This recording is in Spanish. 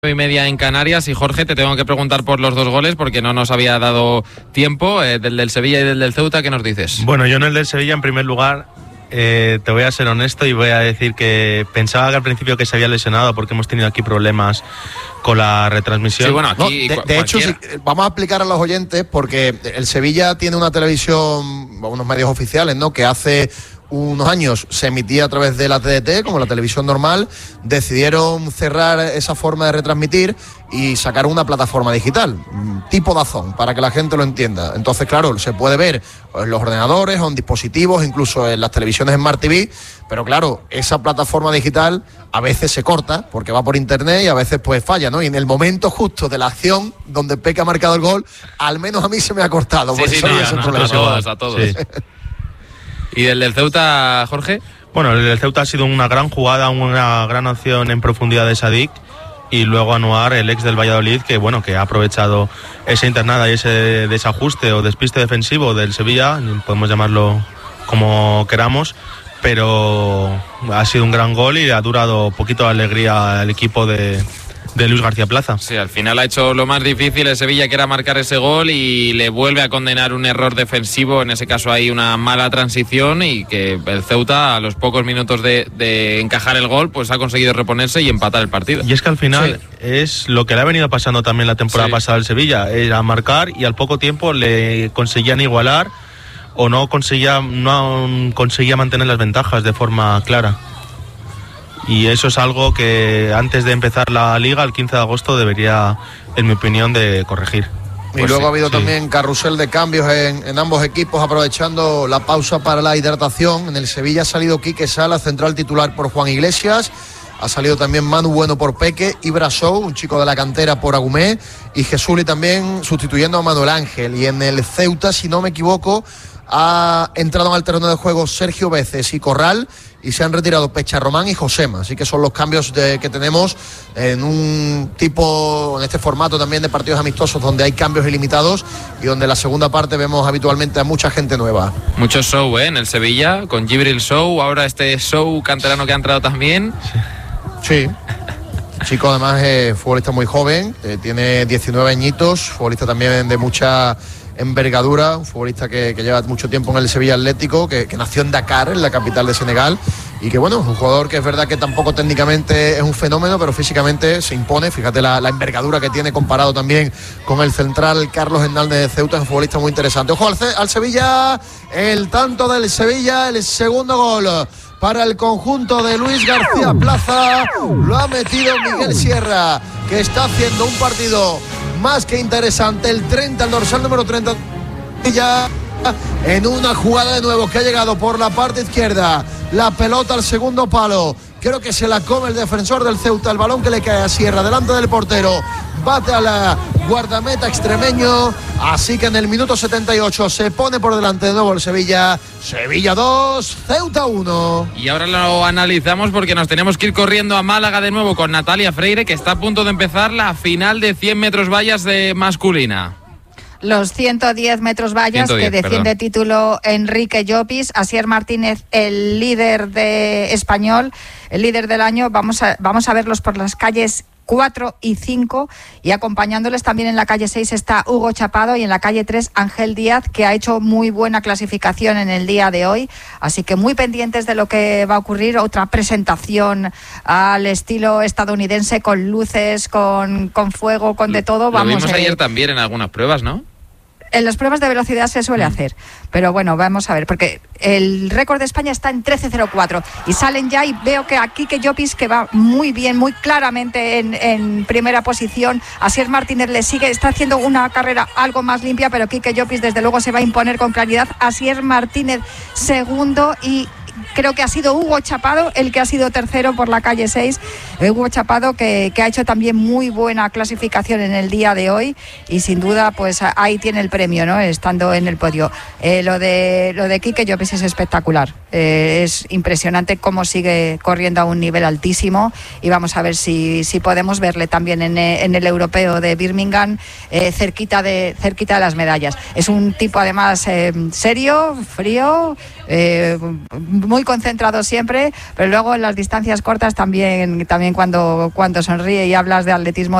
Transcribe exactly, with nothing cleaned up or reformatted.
y media en Canarias. Y Jorge, te tengo que preguntar por los dos goles porque no nos había dado tiempo, eh, del del Sevilla y del del Ceuta. ¿Qué nos dices? Bueno, yo en el del Sevilla, en primer lugar, eh, te voy a ser honesto y voy a decir que pensaba que al principio que se había lesionado porque hemos tenido aquí problemas con la retransmisión. Sí, bueno, aquí no, de, de hecho, sí, vamos a explicar a los oyentes porque el Sevilla tiene una televisión, unos medios oficiales, ¿no?, que hace unos años se emitía a través de la T D T, como la televisión normal. Decidieron cerrar esa forma de retransmitir y sacar una plataforma digital, tipo DAZN, para que la gente lo entienda. Entonces, claro, se puede ver en los ordenadores o en dispositivos, incluso en las televisiones Smart T V, pero claro, esa plataforma digital a veces se corta porque va por internet y a veces pues falla, ¿no? Y en el momento justo de la acción donde Peque ha marcado el gol, al menos a mí se me ha cortado. Sí, sí, no, no, no, a todos, a todos. Sí. ¿Y el del Ceuta, Jorge? Bueno, el del Ceuta ha sido una gran jugada, una gran opción en profundidad de Sadik, y luego Anuar, el ex del Valladolid, que bueno, que ha aprovechado esa internada y ese desajuste o despiste defensivo del Sevilla, podemos llamarlo como queramos, pero ha sido un gran gol y ha durado poquito de alegría al equipo de, de Luis García Plaza. Sí, al final ha hecho lo más difícil el Sevilla, que era marcar ese gol, y le vuelve a condenar un error defensivo. En ese caso hay una mala transición, y que el Ceuta, a los pocos minutos de, de encajar el gol, pues ha conseguido reponerse y empatar el partido. Y es que al final sí, es lo que le ha venido pasando también la temporada sí. pasada al Sevilla, era marcar y al poco tiempo le conseguían igualar o no conseguía, no conseguía mantener las ventajas de forma clara. Y eso es algo que antes de empezar la liga, el quince de agosto, debería, en mi opinión, de corregir. Y pues luego sí, ha habido sí. también carrusel de cambios en, en ambos equipos, aprovechando la pausa para la hidratación. En el Sevilla ha salido Quique Sala, central titular, por Juan Iglesias. Ha salido también Manu Bueno por Peque, Ibrasou, un chico de la cantera, por Agumé, y Jesuli también sustituyendo a Manuel Ángel. Y en el Ceuta, si no me equivoco, ha entrado en el terreno de juego Sergio Veces y Corral, y se han retirado Pecha Román y Josema. Así que son los cambios de, que tenemos en un tipo, en este formato también de partidos amistosos, donde hay cambios ilimitados y donde en la segunda parte vemos habitualmente a mucha gente nueva. Mucho show, ¿eh?, en el Sevilla, con Gibril Show, ahora este show canterano que ha entrado también. Sí. Chico, además, es futbolista muy joven, eh, tiene diecinueve añitos, futbolista también de mucha envergadura, un futbolista que, que lleva mucho tiempo en el Sevilla Atlético, que, que nació en Dakar, en la capital de Senegal, y que bueno, un jugador que es verdad que tampoco técnicamente es un fenómeno, pero físicamente se impone. Fíjate la, la envergadura que tiene comparado también con el central Carlos Hernández de Ceuta, es un futbolista muy interesante. Ojo al, al Sevilla, el tanto del Sevilla, el segundo gol para el conjunto de Luis García Plaza, lo ha metido Miguel Sierra, que está haciendo un partido más que interesante. El treinta, el dorsal número treinta, ya en una jugada de nuevo que ha llegado por la parte izquierda, la pelota al segundo palo, creo que se la come el defensor del Ceuta, el balón que le cae a Sierra delante del portero, bate a la guardameta extremeño, así que en el minuto setenta y ocho se pone por delante de nuevo el Sevilla. Sevilla dos, Ceuta uno. Y ahora lo analizamos porque nos tenemos que ir corriendo a Málaga de nuevo con Natalia Freire, que está a punto de empezar la final de cien metros vallas de masculina. Los ciento diez metros vallas, ciento diez, que defiende perdón. título Enrique Llopis. Asier Martínez, el líder de español, el líder del año. Vamos a, vamos a verlos por las calles cuatro y cinco, y acompañándoles también en la calle seis está Hugo Chapado, y en la calle tres Ángel Díaz, que ha hecho muy buena clasificación en el día de hoy, así que muy pendientes de lo que va a ocurrir. Otra presentación al estilo estadounidense, con luces, con, con fuego, con de todo. Lo Vamos, vimos eh, ayer también en algunas pruebas, ¿no? En las pruebas de velocidad se suele hacer, pero bueno, vamos a ver, porque el récord de España está en trece cero cuatro y salen ya, y veo que aquí que Llopis, que va muy bien, muy claramente en, en primera posición. Asier Martínez le sigue, está haciendo una carrera algo más limpia, pero Quique Llopis desde luego se va a imponer con claridad. Asier Martínez segundo, y creo que ha sido Hugo Chapado el que ha sido tercero por la calle seis. Hugo Chapado, que, que ha hecho también muy buena clasificación en el día de hoy, y sin duda pues ahí tiene el premio, ¿no?, estando en el podio. Eh, lo de lo de Quique Llopis es espectacular, eh, es impresionante cómo sigue corriendo a un nivel altísimo, y vamos a ver si, si podemos verle también en, en el europeo de Birmingham, eh, cerquita de cerquita de las medallas. Es un tipo además eh, serio, frío, eh, muy concentrado siempre, pero luego en las distancias cortas también también también cuando, cuando sonríe y hablas de atletismo